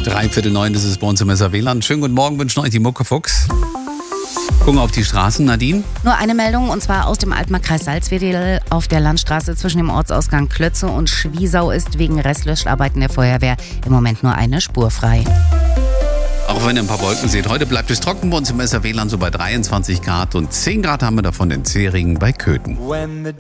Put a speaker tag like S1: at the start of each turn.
S1: 8:45 ist es bei uns im SR-WLAN. Schönen guten Morgen, wünschen euch die Muckefuchs. Gucken auf die Straßen, Nadine.
S2: Nur eine Meldung, und zwar aus dem Altmark-Kreis Salzwedel. Auf der Landstraße zwischen dem Ortsausgang Klötze und Schwiesau ist wegen Restlöscharbeiten der Feuerwehr im Moment nur eine Spur frei.
S1: Auch wenn ihr ein paar Wolken seht, heute bleibt es trocken bei uns im SR-WLAN, so bei 23 Grad und 10 Grad haben wir davon in Zeringen bei Köthen.